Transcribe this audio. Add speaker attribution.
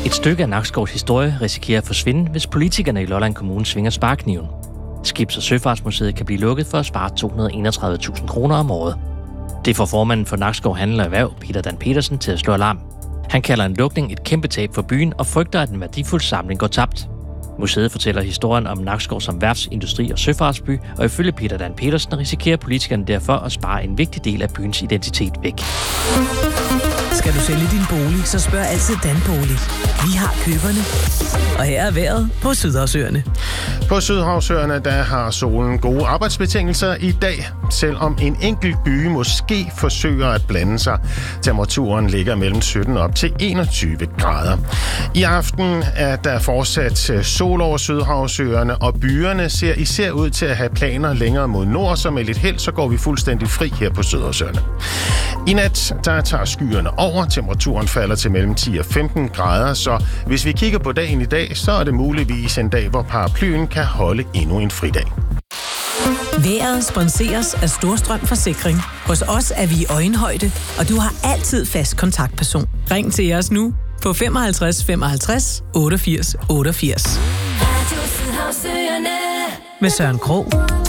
Speaker 1: Et stykke af Nakskovs historie risikerer at forsvinde, hvis politikerne i Lolland Kommune svinger sparekniven. Skibs- og Søfartsmuseet kan blive lukket for at spare 231.000 kroner om året. Det får formanden for Nakskov Handel og Erhverv, Peter Dan Petersen, til at slå alarm. Han kalder en lukning et kæmpe tab for byen og frygter, at en værdifuld samling går tabt. Museet fortæller historien om Nakskov som værfts-, industri- og søfartsby, og ifølge Peter Dan Petersen risikerer politikerne derfor at spare en vigtig del af byens identitet væk.
Speaker 2: Skal du sælge din bolig, så spørg altid Danbolig. Vi har køberne. Og her er vejret på Sydhavsøerne.
Speaker 3: På Sydhavsøerne, der har solen gode arbejdsbetingelser i dag, selvom en enkelt by måske forsøger at blande sig. Temperaturen ligger mellem 17 op til 21 grader. I aften er der fortsat sol over Sydhavsøerne, og byerne ser især ud til at have planer længere mod nord, så med lidt held, så går vi fuldstændig fri her på Sydhavsøerne. I nat, der tager skyerne over. Temperaturen falder til mellem 10 og 15 grader, så hvis vi kigger på dagen i dag, så er det muligvis en dag, hvor paraplyen kan holde endnu en fridag.
Speaker 2: Vejret sponseres af Storstrøm Forsikring. Hos os er vi i øjenhøjde, og du har altid fast kontaktperson. Ring til os nu på 55 55 88 88. Med Søren Krog.